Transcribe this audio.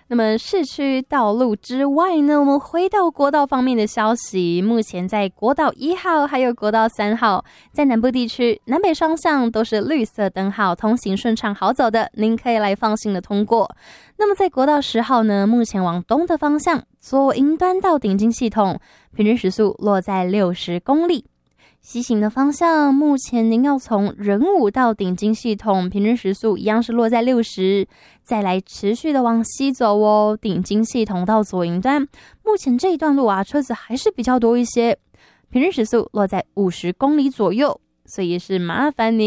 那么市区道路之外呢，我们回到国道方面的消息，目前在国道1号还有国道3号，在南部地区南北双向都是绿色灯号，通行顺畅好走的，您可以来放心的通过。那么在国道10号呢，目前往东的方向，左营端到顶金系统，平均时速落在60公里。西行的方向，目前您要从仁武到顶金系统，平均时速一样是落在60，再来持续的往西走哦，顶金系统到左营端，目前这一段路啊，车子还是比较多一些，平均时速落在50公里左右，所以是麻烦您